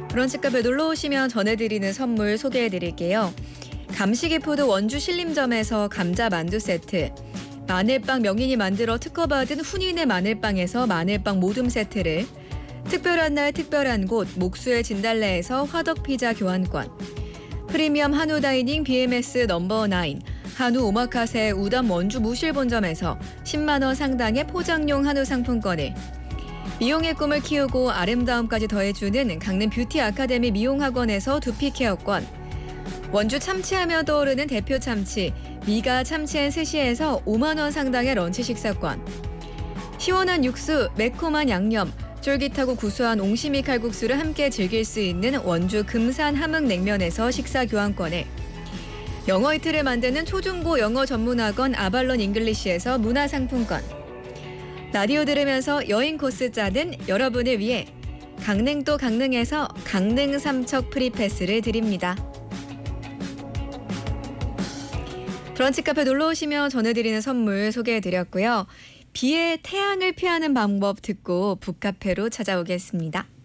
브런치 카페 놀러 오시면 전해드리는 선물 소개해드릴게요. 감시기푸드 원주 신림점에서 감자 만두 세트, 마늘빵 명인이 만들어 특허받은 훈인의 마늘빵에서 마늘빵 모둠 세트를, 특별한 날 특별한 곳 목수의 진달래에서 화덕피자 교환권, 프리미엄 한우 다이닝 BMS 넘버9 한우 오마카세 우담 원주 무실본점에서 10만 원 상당의 포장용 한우 상품권을, 미용의 꿈을 키우고 아름다움까지 더해주는 강릉 뷰티 아카데미 미용학원에서 두피 케어권, 원주 참치하며 떠오르는 대표 참치 미가 참치앤 스시에서 5만 원 상당의 런치 식사권, 시원한 육수, 매콤한 양념, 쫄깃하고 구수한 옹심이 칼국수를 함께 즐길 수 있는 원주 금산 함흥냉면에서 식사 교환권을, 영어 이틀을 만드는 초중고 영어 전문학원 아발론 잉글리시에서 문화상품권, 라디오 들으면서 여행 코스 짜는 여러분을 위해 강릉도 강릉에서 강릉 삼척 프리패스를 드립니다. 브런치 카페 놀러 오시면 전해드리는 선물 소개해드렸고요. 비에 태양을 피하는 방법 듣고 북카페로 찾아오겠습니다.